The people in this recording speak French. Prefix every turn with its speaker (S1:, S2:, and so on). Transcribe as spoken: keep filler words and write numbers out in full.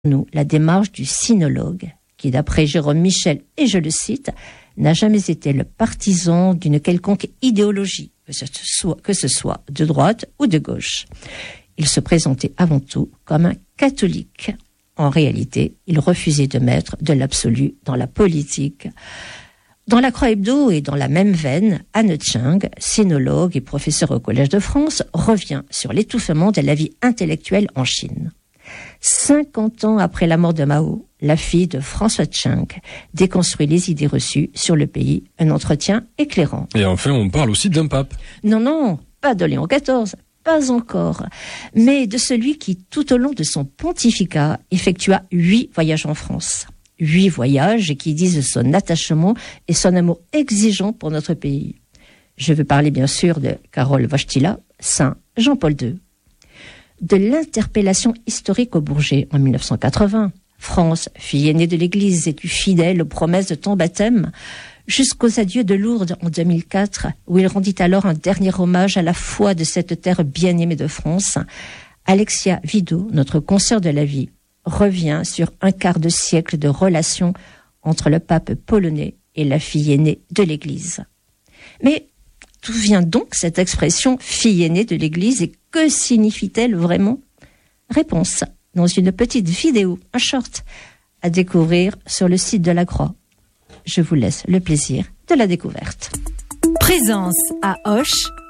S1: nous la démarche du sinologue, qui d'après Jérôme Michel, et je le cite, n'a jamais été le partisan d'une quelconque idéologie, que ce soit, que ce soit de droite ou de gauche. Il se présentait avant tout comme un catholique. En réalité, il refusait de mettre de l'absolu dans la politique. Dans la Croix Hebdo et dans la même veine, Anne Cheng, sinologue et professeur au Collège de France, revient sur l'étouffement de la vie intellectuelle en Chine. cinquante ans après la mort de Mao, la fille de François Cheng déconstruit les idées reçues sur le pays, un entretien éclairant.
S2: Et enfin, on parle aussi d'un pape.
S1: Non, non, pas de Léon quatorze, pas encore, mais de celui qui, tout au long de son pontificat, effectua huit voyages en France. Huit voyages qui disent son attachement et son amour exigeant pour notre pays. Je veux parler bien sûr de Karol Wojtyła, Saint Jean-Paul deux. De l'interpellation historique au Bourget en mille neuf cent quatre-vingts, France, fille aînée de l'Église et du fidèle aux promesses de ton baptême, jusqu'aux adieux de Lourdes en deux mille quatre, où il rendit alors un dernier hommage à la foi de cette terre bien-aimée de France, Alexia Wido, notre consoeur de la vie, revient sur un quart de siècle de relations entre le pape polonais et la fille aînée de l'Église. Mais d'où vient donc cette expression fille aînée de l'Église et que signifie-t-elle vraiment? Réponse dans une petite vidéo, un short, à découvrir sur le site de la Croix. Je vous laisse le plaisir de la découverte.
S3: Présence à Auch